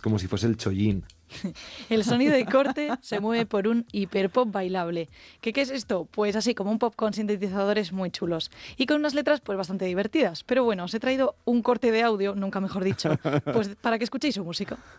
como si fuese el chollín. El sonido de corte se mueve por un hiperpop bailable. ¿Qué es esto? Pues así, como un pop con sintetizadores muy chulos y con unas letras pues bastante divertidas. Pero bueno, os he traído un corte de audio, nunca mejor dicho, pues para que escuchéis su música.